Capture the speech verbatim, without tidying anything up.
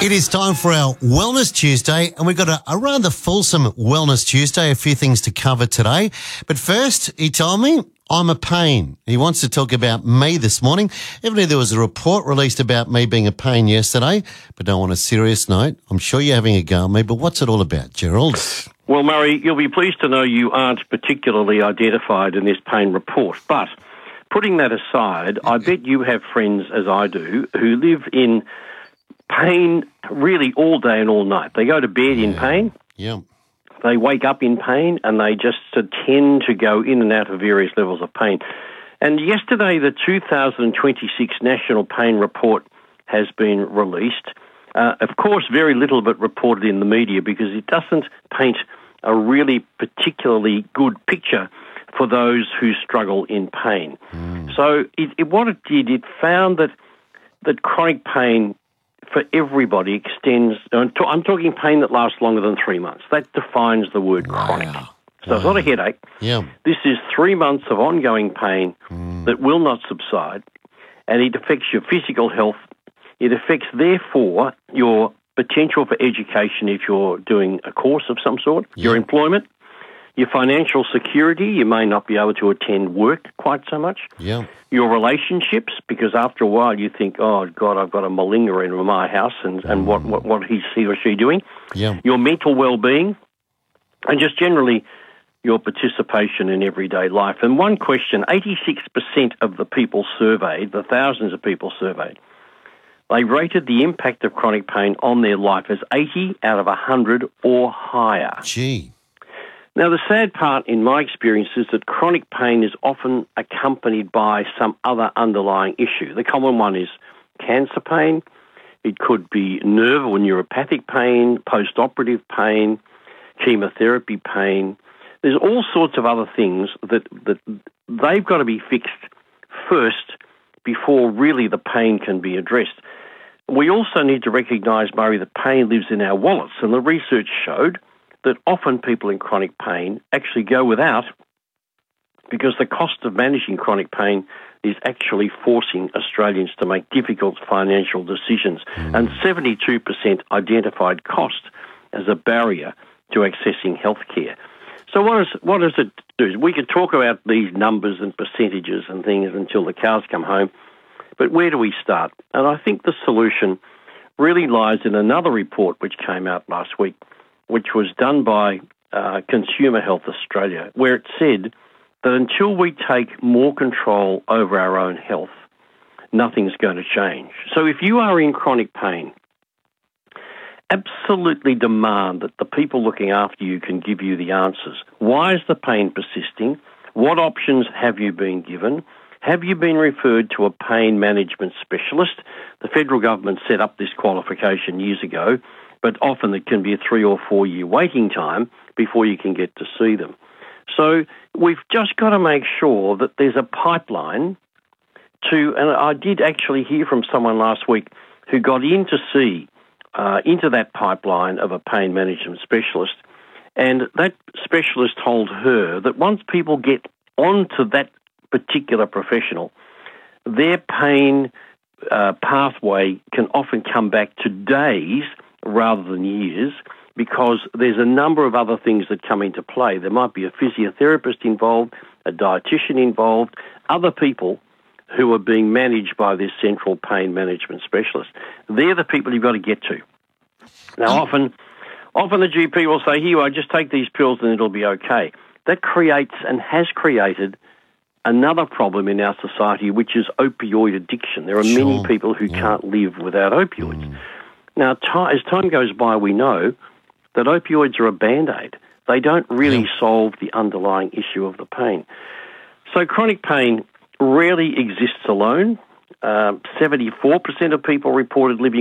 It is time for our Wellness Tuesday, and we've got a, a rather fulsome Wellness Tuesday, a few things to cover today. But first, he told me I'm a pain. He wants to talk about me this morning. Evidently, there was a report released about me being a pain yesterday, but on a serious note, I'm sure you're having a go at me, but what's it all about, Gerald? Well, Murray, you'll be pleased to know you aren't particularly identified in this pain report, but putting that aside, I bet you have friends, as I do, who live in pain really all day and all night. They go to bed yeah. in pain. Yeah. They wake up in pain, and they just tend to go in and out of various levels of pain. And yesterday, the two thousand twenty-six National Pain Report has been released. Uh, of course, very little of it reported in the media because it doesn't paint a really particularly good picture for those who struggle in pain. Mm. So it, it, what it did, it found that that chronic pain for everybody extends. I'm talking pain that lasts longer than three months. That defines the word wow. chronic. So wow. it's not a headache. Yeah. This is three months of ongoing pain mm. that will not subside, and it affects your physical health. It affects, therefore, your potential for education if you're doing a course of some sort, yeah. your employment, your financial security. You may not be able to attend work quite so much. Yeah. Your relationships, because after a while you think, oh, God, I've got a malingerer in my house, and, and mm. what, what, what is he or she doing? Yeah. Your mental well-being, and just generally your participation in everyday life. And one question, eighty-six percent of the people surveyed, the thousands of people surveyed, they rated the impact of chronic pain on their life as eighty out of one hundred or higher. Gee. Now, the sad part in my experience is that chronic pain is often accompanied by some other underlying issue. The common one is cancer pain. It could be nerve or neuropathic pain, post-operative pain, chemotherapy pain. There's all sorts of other things that, that they've got to be fixed first before really the pain can be addressed. We also need to recognise, Murray, that pain lives in our wallets, and the research showed that often people in chronic pain actually go without because the cost of managing chronic pain is actually forcing Australians to make difficult financial decisions. Mm. And seventy-two percent identified cost as a barrier to accessing health care. So what, is, what does it do? We could talk about these numbers and percentages and things until the cows come home, but where do we start? And I think the solution really lies in another report which came out last week, which was done by uh, Consumer Health Australia, where it said that until we take more control over our own health, nothing's going to change. So if you are in chronic pain, absolutely demand that the people looking after you can give you the answers. Why is the pain persisting? What options have you been given? Have you been referred to a pain management specialist? The federal government set up this qualification years ago, but often it can be a three or four year waiting time before you can get to see them. So we've just got to make sure that there's a pipeline to, and I did actually hear from someone last week who got in to see uh, into that pipeline of a pain management specialist, and that specialist told her that once people get onto that particular professional, their pain uh, pathway can often come back to days rather than years, because there's a number of other things that come into play. There might be a physiotherapist involved, a dietitian involved, other people who are being managed by this central pain management specialist. They're the people you've got to get to. Now, often, often the G P will say, here, I just take these pills and it'll be okay. That creates and has created another problem in our society, which is opioid addiction. There are sure. many people who yeah. can't live without opioids. Mm. Now, t- as time goes by, we know that opioids are a Band-Aid. They don't really yeah. solve the underlying issue of the pain. So chronic pain rarely exists alone. Uh, seventy-four percent of people reported living